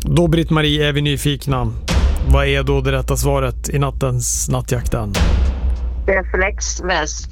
Då, Britt-Marie, är vi nyfikna. Vad är då det rätta svaret i nattens nattjakten? Reflexväst.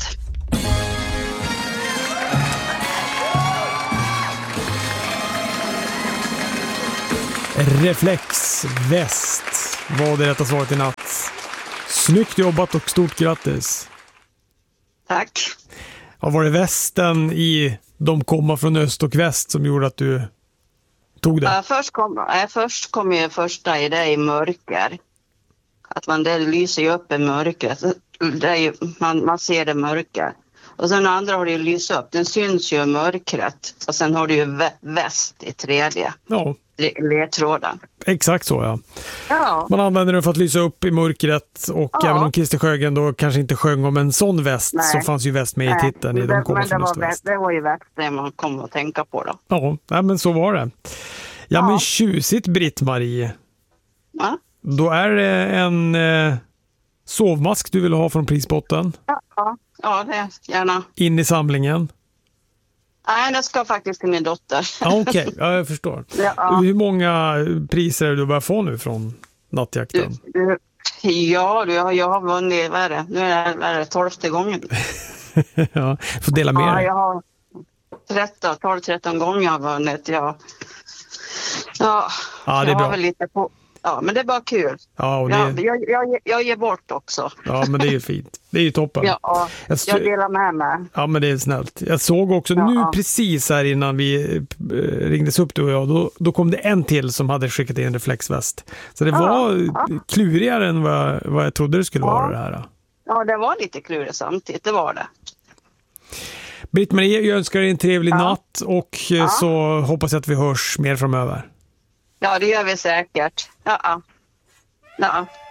Reflexväst var det rätta svaret i natt. Snyggt jobbat och stort grattis. Tack. Ja, var det västen i De komma från öst och väst som gjorde att du tog det? Först kom ju första i det i mörker. Att man det lyser ju upp i mörkret. Det är ju, man ser det mörker. Och sen andra har det ju lyst upp. Den syns ju i mörkret. Och sen har du ju väst i tredje. Ja. Ledtråden. Exakt så, ja. Ja. Man använder den för att lysa upp i mörkret och Ja. Även om Christer Sjögren då kanske inte sjöng om en sån väst. Nej. Så fanns ju väst med i titeln. I De komma från öst och väst. Det var ju väst det man kom att tänka på då. Ja, nej, men så var det. Ja, men tjusigt, Britt-Marie. Ja. Då är det en sovmask du vill ha från prisbotten. Ja, det gärna. In i samlingen. Nej, det ska faktiskt till min dotter. Ja, okej. Ja, jag förstår. Ja. Hur många priser är du börjar få nu från nattjakten? Jag har vunnit, vad är det? Nu är det 12:e gången. Ja, får dela med dig. Jag har 12-13 gånger jag har vunnit. Ja, det är jag bra. har väl lite på. Ja, men det är bara kul. Ja, och Jag ger bort också. Ja, men det är ju fint. Det är ju toppen. Ja, jag delar med mig. Ja, men det är snällt. Jag såg också nu precis här innan vi ringdes upp du och jag, då kom det en till som hade skickat in en reflexväst. Så det var klurigare än vad jag trodde det skulle vara det här. Ja, det var lite klurigt samtidigt, det var det. Britt-Marie, jag önskar dig en trevlig natt och så hoppas jag att vi hörs mer framöver. Ja, det gör vi säkert. Ja.